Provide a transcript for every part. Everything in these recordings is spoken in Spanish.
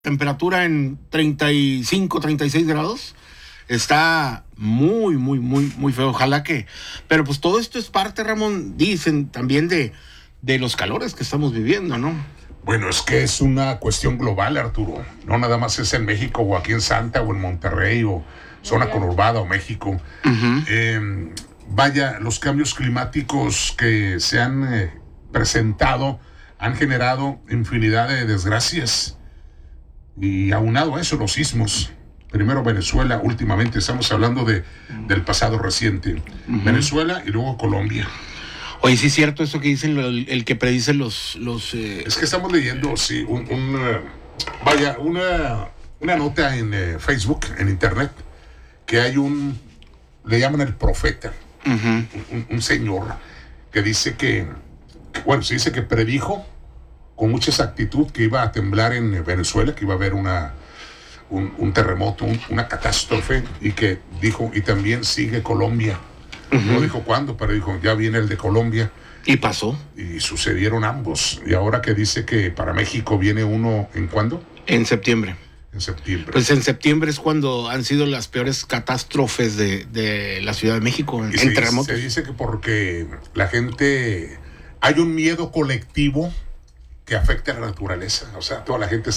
temperatura en 35, 36 grados. Está muy, muy, muy, muy feo. Ojalá que... Pero pues todo esto es parte, Ramón, dicen también de los calores que estamos viviendo, ¿no? Bueno, es que es una cuestión global, Arturo. No nada más es en México o aquí en Santa o en Monterrey o zona conurbada o México. Vaya, los cambios climáticos que se han presentado han generado infinidad de desgracias. Y aunado a eso, los sismos. Primero Venezuela, últimamente estamos hablando del pasado reciente. Venezuela y luego Colombia. Oye, sí es cierto eso que dicen el que predice los Es que estamos leyendo, sí, una nota en Facebook, en internet, que hay le llaman el profeta, un señor que dice se dice que predijo con mucha exactitud que iba a temblar en Venezuela, que iba a haber un terremoto, una catástrofe, y que dijo, y también sigue Colombia. No dijo cuándo, pero dijo, ya viene el de Colombia. Y pasó. Y sucedieron ambos. Y ahora que dice que para México viene uno, ¿en cuándo? En septiembre. En septiembre. Pues en septiembre es cuando han sido las peores catástrofes de la Ciudad de México en terremotos. Se dice que porque la gente... Hay un miedo colectivo que afecta a la naturaleza. O sea, toda la está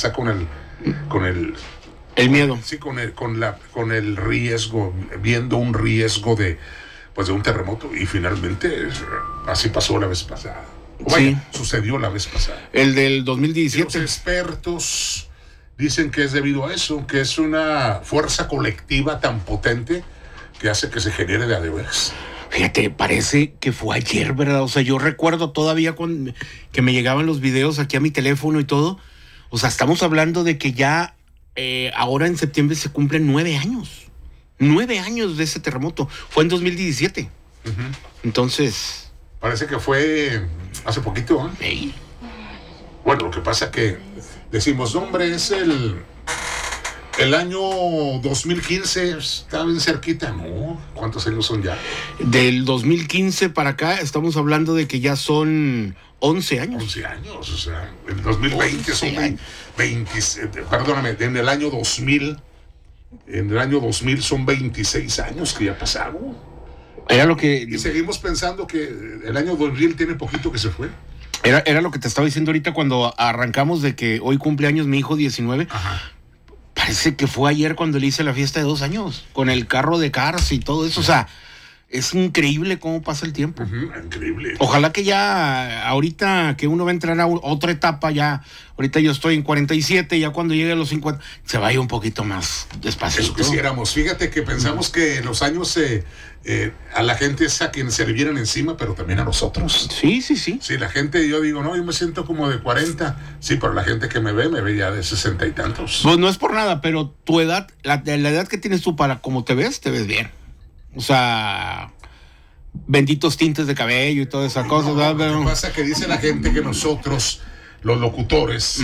el miedo. Sí, con el riesgo, viendo un riesgo de un terremoto, y finalmente así pasó la vez pasada. Sí. Sucedió la vez pasada. El del 2017. Los expertos dicen que es debido a eso, que es una fuerza colectiva tan potente que hace que se genere de a de veras. Fíjate, parece que fue ayer, ¿verdad? O sea, yo recuerdo todavía que me llegaban los videos aquí a mi teléfono y todo. O sea, estamos hablando de que ya ahora en septiembre se cumplen 9 años. 9 años de ese terremoto. Fue en 2017. Entonces... Parece que fue hace poquito, ¿eh? Sí. Bueno, lo que pasa que decimos, hombre, es el año 2015, está bien cerquita. No, ¿cuántos años son ya? Del 2015 para acá estamos hablando de que ya son 11 años. 11 años, o sea, en 2020 son 20, perdóname, en el año 2000... En el año 2000 son 26 años que ya pasaron. Y seguimos pensando que el año 2000 tiene poquito que se fue. Era lo que te estaba diciendo ahorita cuando arrancamos de que hoy cumple años mi hijo 19. Ajá. Parece que fue ayer cuando le hice la fiesta de 2 años, con el carro de Cars y todo eso. O sea, es increíble cómo pasa el tiempo. Increíble. Ojalá que ya ahorita que uno va a entrar a otra etapa, ya ahorita yo estoy en 47, ya cuando llegue a los 50 se vaya un poquito más despacio. Eso quisiéramos. Fíjate que pensamos que los años a la gente es a quien se le vienen encima, pero también a nosotros. Sí. Sí, la gente, yo digo, no, yo me siento como de 40. Sí, pero la gente que me ve ya de 60 y tantos. Pues no es por nada, pero tu edad, la edad que tienes tú para como te ves bien. O sea, benditos tintes de cabello y toda esa cosa. Lo que pasa es que dice la gente que nosotros, los locutores,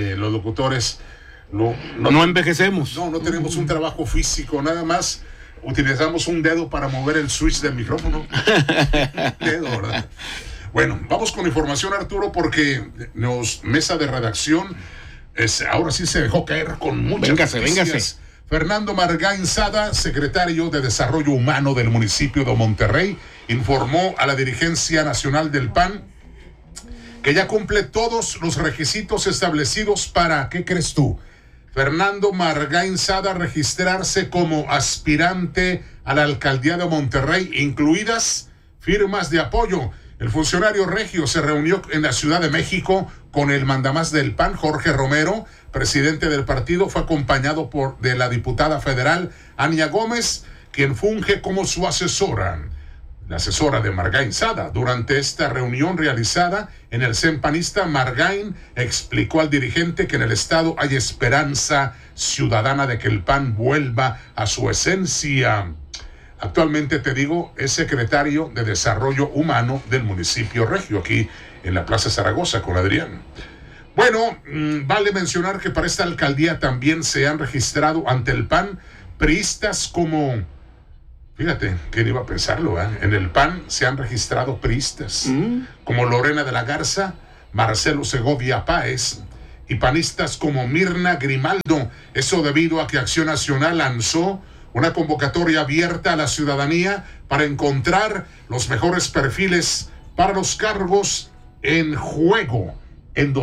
no envejecemos. No tenemos un trabajo físico, nada más utilizamos un dedo para mover el switch del micrófono. Dedo, ¿verdad? Bueno, vamos con información, Arturo, porque mesa de redacción ahora sí se dejó caer con muchas noticias. Véngase. Fernando Margain Sada, secretario de Desarrollo Humano del municipio de Monterrey, informó a la dirigencia nacional del PAN que ya cumple todos los requisitos establecidos para, ¿qué crees tú? Fernando Margain Sada registrarse como aspirante a la alcaldía de Monterrey, incluidas firmas de apoyo. El funcionario regio se reunió en la Ciudad de México con el mandamás del PAN, Jorge Romero, presidente del partido. Fue acompañado de la diputada federal Ania Gómez, quien funge como su asesora, la asesora de Margain Sada. Durante esta reunión realizada en el CEN panista, Margain explicó al dirigente que en el estado hay esperanza ciudadana de que el PAN vuelva a su esencia. Actualmente, te digo, es secretario de Desarrollo Humano del municipio regio, aquí en la Plaza Zaragoza con Adrián. Bueno, vale mencionar que para esta alcaldía también se han registrado ante el PAN priistas como... Fíjate, ¿quién iba a pensarlo? En el PAN se han registrado priistas como Lorena de la Garza, Marcelo Segovia Páez y panistas como Mirna Grimaldo. Eso debido a que Acción Nacional lanzó una convocatoria abierta a la ciudadanía para encontrar los mejores perfiles para los cargos en juego en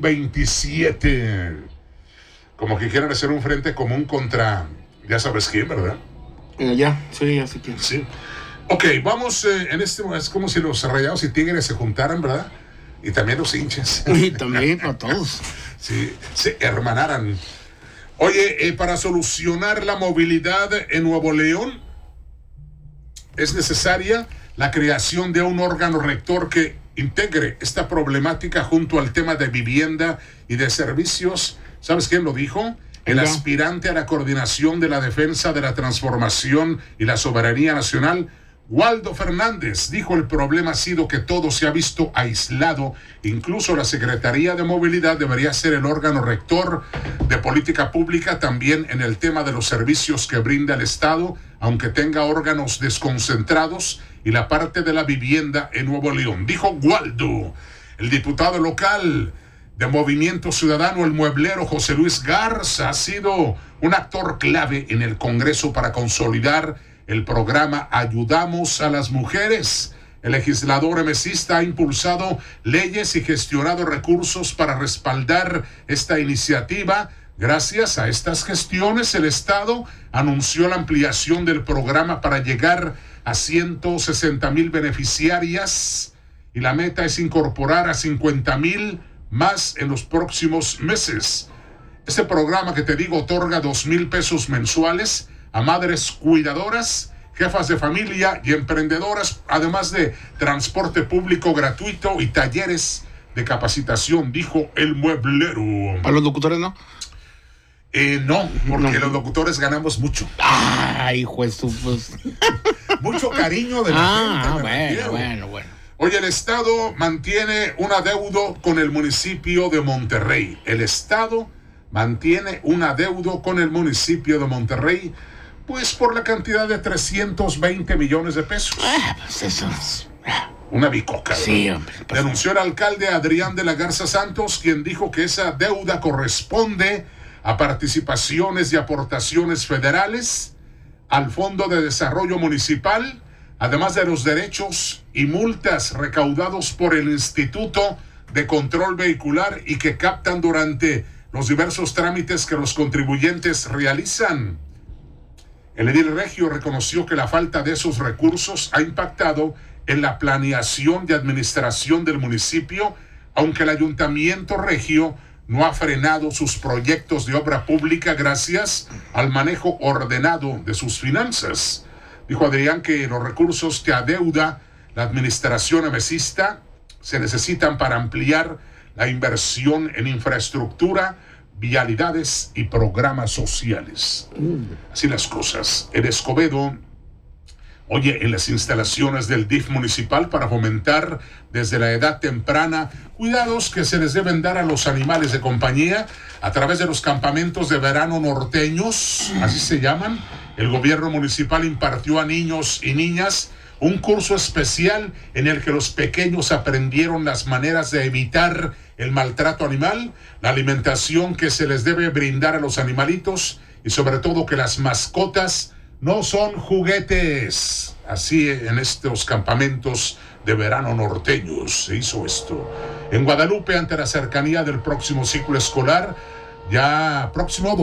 2027. Como que quieren hacer un frente común contra, ya sabes quién, ¿verdad? Ya sé quién. Sí. Ok, vamos es como si los Rayados y Tigres se juntaran, ¿verdad? Y también los hinchas. Y también para todos. Sí, se hermanaran. Oye, para solucionar la movilidad en Nuevo León es necesaria la creación de un órgano rector que integre esta problemática junto al tema de vivienda y de servicios. ¿Sabes quién lo dijo? El aspirante a la coordinación de la defensa de la transformación y la soberanía nacional, Waldo Fernández. Dijo: el problema ha sido que todo se ha visto aislado. Incluso la Secretaría de Movilidad debería ser el órgano rector de política pública también en el tema de los servicios que brinda el Estado, aunque tenga órganos desconcentrados, y la parte de la vivienda en Nuevo León. Dijo Waldo. El diputado local de Movimiento Ciudadano, el mueblero José Luis Garza, ha sido un actor clave en el Congreso para consolidar el programa Ayudamos a las Mujeres. El legislador emesista ha impulsado leyes y gestionado recursos para respaldar esta iniciativa. Gracias a estas gestiones, el Estado anunció la ampliación del programa para llegar a 160,000 beneficiarias y la meta es incorporar a 50,000 más en los próximos meses. Este programa que te digo otorga 2,000 pesos mensuales a madres cuidadoras, jefas de familia y emprendedoras, además de transporte público gratuito y talleres de capacitación, dijo el mueblero. ¿Para los locutores no? No, porque los locutores ganamos mucho. Ay, juez, pues. Mucho cariño de la gente. Bueno. Oye, el Estado mantiene un adeudo con el municipio de Monterrey. El Estado mantiene un adeudo con el municipio de Monterrey, pues por la cantidad de 320 millones de pesos. Pues eso es... Una bicoca. Sí, hombre. Pues denunció el alcalde Adrián de la Garza Santos, quien dijo que esa deuda corresponde a participaciones y aportaciones federales al Fondo de Desarrollo Municipal, además de los derechos y multas recaudados por el Instituto de Control Vehicular y que captan durante los diversos trámites que los contribuyentes realizan. El edil regio reconoció que la falta de esos recursos ha impactado en la planeación y administración del municipio, aunque el ayuntamiento regio no ha frenado sus proyectos de obra pública gracias al manejo ordenado de sus finanzas. Dijo Adrián que los recursos que adeuda la administración emesista se necesitan para ampliar la inversión en infraestructura, vialidades y programas sociales. Así las cosas. En Escobedo, oye, en las instalaciones del DIF municipal para fomentar desde la edad temprana cuidados que se les deben dar a los animales de compañía a través de los campamentos de verano norteños, así se llaman. El gobierno municipal impartió a niños y niñas un curso especial en el que los pequeños aprendieron las maneras de evitar el maltrato animal, la alimentación que se les debe brindar a los animalitos y sobre todo que las mascotas no son juguetes. Así en estos campamentos de verano norteños se hizo esto. En Guadalupe, ante la cercanía del próximo ciclo escolar, ya próximo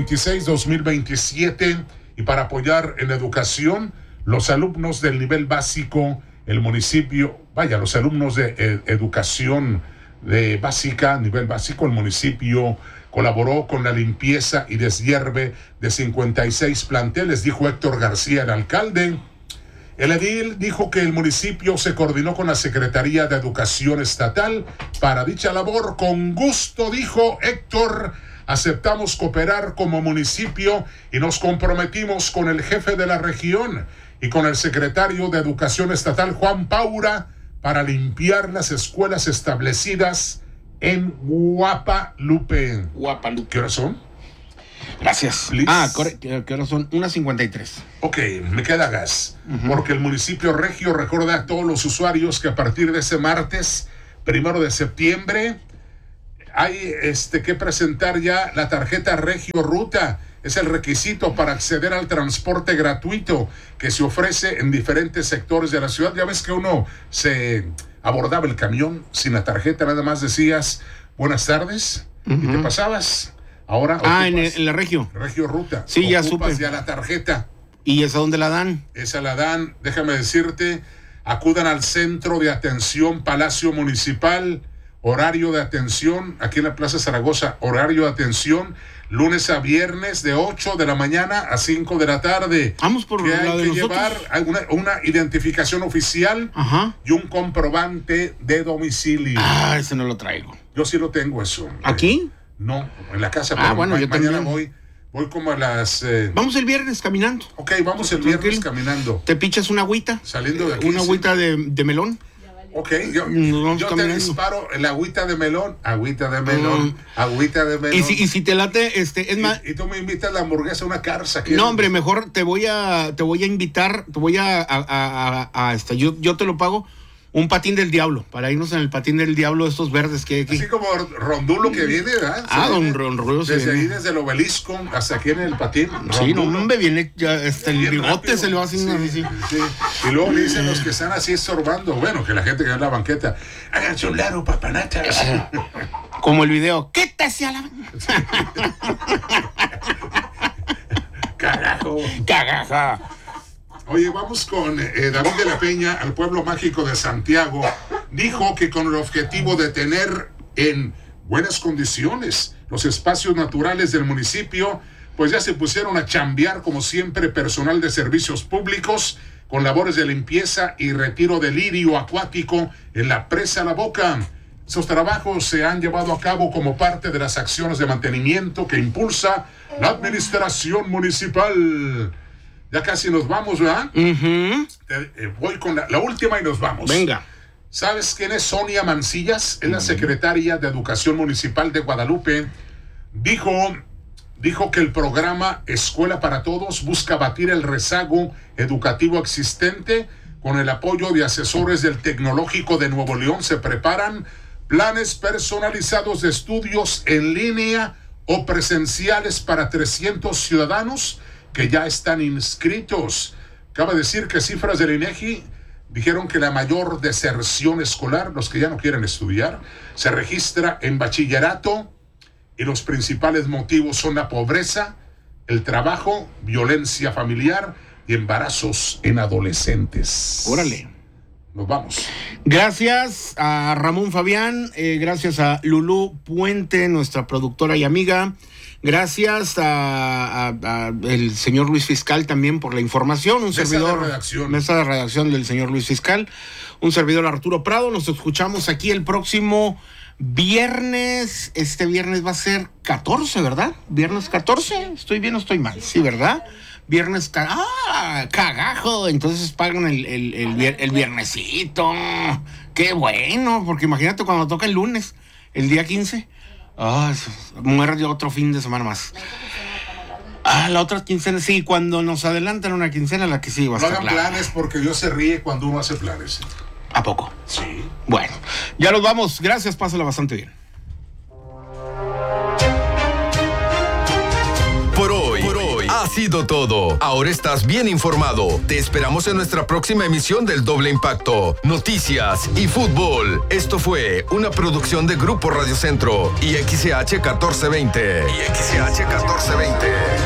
2026-2027, y para apoyar en la educación, los alumnos del nivel básico, el municipio, los alumnos de educación de básica, nivel básico, el municipio colaboró con la limpieza y deshierve de 56 planteles, dijo Héctor García, el alcalde. El edil dijo que el municipio se coordinó con la Secretaría de Educación Estatal para dicha labor. Con gusto, dijo Héctor, aceptamos cooperar como municipio y nos comprometimos con el jefe de la región y con el secretario de Educación Estatal, Juan Paura, para limpiar las escuelas establecidas en Guadalupe. ¿Qué horas son? Gracias. ¿Qué horas son? 1:53. Ok, me queda gas. Porque el municipio regio recuerda a todos los usuarios que a partir de ese martes, 1 de septiembre, hay que presentar ya la tarjeta Regio Ruta. Es el requisito para acceder al transporte gratuito que se ofrece en diferentes sectores de la ciudad. Ya ves que uno se abordaba el camión sin la tarjeta, nada más decías buenas tardes y te pasabas. Ahora en la Regio Ruta. Sí, ya supe. Ya la tarjeta. ¿Y esa dónde la dan? Esa la dan, déjame decirte, acudan al Centro de Atención Palacio Municipal, horario de atención, aquí en la Plaza Zaragoza, horario de atención, lunes a viernes de 8 de la mañana a 5 de la tarde. Vamos por que la hay de que nosotros. llevar una identificación oficial y un comprobante de domicilio. Ese no lo traigo. Yo sí lo tengo eso. ¿Aquí? No, en la casa. Bueno, yo mañana también. voy como a las... Vamos el viernes caminando. Ok, vamos el viernes caminando. ¿Te pichas una agüita? Saliendo de aquí. ¿Una agüita de melón? Ok, yo te disparo el agüita de melón. Agüita de melón. Y si te late, es más... Y tú me invitas a la hamburguesa, una carza. No, hombre, mejor te voy a invitar, yo te lo pago, un patín del diablo, para irnos en el patín del diablo, estos verdes que hay aquí. Así como Rondulo que viene, ¿verdad? Don Rondulo. Desde ahí, desde el obelisco, hasta aquí en el patín. Sí, no, hombre, viene ya, el bigote rápido. Se le va haciendo así. Sí. Y luego me dicen los que están así estorbando, bueno, que la gente que va en la banqueta, háganse un lado, papanatas. Como el video, ¿qué te hacía la... Carajo. Oye, vamos con David de la Peña, al pueblo mágico de Santiago. Dijo que con el objetivo de tener en buenas condiciones los espacios naturales del municipio, pues ya se pusieron a chambear como siempre personal de servicios públicos con labores de limpieza y retiro de lirio acuático en la presa La Boca. Esos trabajos se han llevado a cabo como parte de las acciones de mantenimiento que impulsa la administración municipal. Ya casi nos vamos, ¿verdad? Voy con la última y nos vamos. Venga. ¿Sabes quién es Sonia Mancillas? Es la secretaria de Educación Municipal de Guadalupe. Dijo que el programa Escuela para Todos busca batir el rezago educativo existente. Con el apoyo de asesores del Tecnológico de Nuevo León se preparan planes personalizados de estudios en línea o presenciales para 300 ciudadanos que ya están inscritos. Cabe decir que cifras del INEGI dijeron que la mayor deserción escolar, los que ya no quieren estudiar, se registra en bachillerato y los principales motivos son la pobreza, el trabajo, violencia familiar y embarazos en adolescentes. Órale. Nos vamos. Gracias a Ramón Fabián, gracias a Lulú Puente, nuestra productora y amiga. Gracias a el señor Luis Fiscal también por la información. Mesa de redacción del señor Luis Fiscal. Un servidor Arturo Prado. Nos escuchamos aquí el próximo viernes. Este viernes va a ser 14, ¿verdad? Viernes 14. ¿Estoy bien o estoy mal? Sí, ¿verdad? Viernes, cagajo. Entonces pagan el viernesito. Qué bueno, porque imagínate cuando toca el lunes, el día 15. Muere de otro fin de semana más. La otra quincena, sí, cuando nos adelantan una quincena, la que sí va a estar. No hagan planes porque Dios se ríe cuando uno hace planes. ¿A poco? Sí. Bueno, ya nos vamos. Gracias, pásala bastante bien. Por hoy ha sido todo. Ahora estás bien informado. Te esperamos en nuestra próxima emisión del Doble Impacto. Noticias y fútbol. Esto fue una producción de Grupo Radio Centro y XCH 1420.